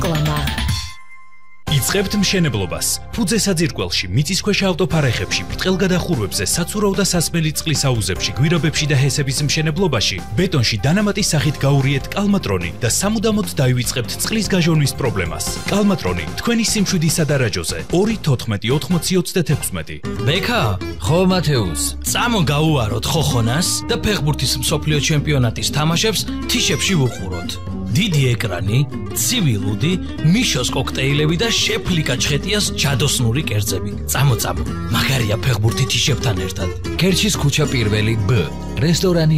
რეკლამა. იწყებთ მშენებლობას. ფუძე საძირკველში, მიწისქვეშა ავტოფარეხებში, ბრტყელგადახურვებზე, საცურავ და სასმელი წყლის აუზებში, გვირაბებში და ჰესების მშენებლობაში, ბეტონში დანამატის სახით გაურიეთ კალმატრონი და სამუდამოდ დაივიწყებთ წყლის გაჟონვის პრობლემას. კალმატრონი, თქვენი სიმშვიდისა და რაჯოზე. 2-14-80-36. ბექა, ხო მათეუს. წამონ გაუვაროთ ხოხონას და ფეხბურთის მსოფლიო ჩემპიონატის თამაშებს თიშებში ვუყუროთ. დიდი ეკრანი, ცივი ლუდი, მიშოს კოქტეილები და შეფლიკა ჩხეტიას ჯადოსნური კერძები. წამო, მაგარია ფეხბურთი თიშებთან ერთად. კერჩის ქუჩა პირველი B. რესტორანი